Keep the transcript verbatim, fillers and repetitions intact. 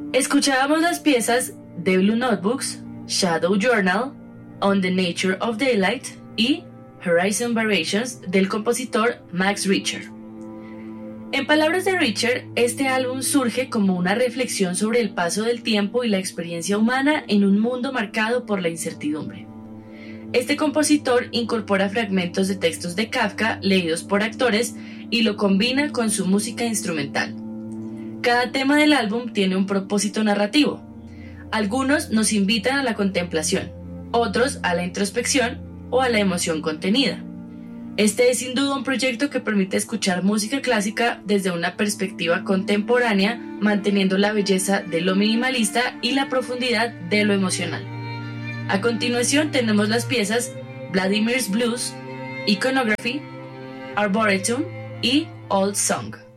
Escuchábamos las piezas The Blue Notebooks, Shadow Journal, On the Nature of Daylight y Horizon Variations del compositor Max Richter. En palabras de Richter, este álbum surge como una reflexión sobre el paso del tiempo y la experiencia humana en un mundo marcado por la incertidumbre. Este compositor incorpora fragmentos de textos de Kafka leídos por actores y lo combina con su música instrumental. Cada tema del álbum tiene un propósito narrativo. Algunos nos invitan a la contemplación, otros a la introspección o a la emoción contenida. Este es sin duda un proyecto que permite escuchar música clásica desde una perspectiva contemporánea, manteniendo la belleza de lo minimalista y la profundidad de lo emocional. A continuación tenemos las piezas Vladimir's Blues, Iconography, Arboretum y Old Song.